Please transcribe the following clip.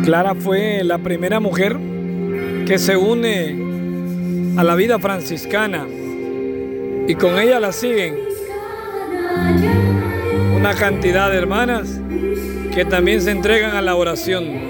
Clara fue la primera mujer que se une a la vida franciscana y con ella la siguen una cantidad de hermanas que también se entregan a la oración.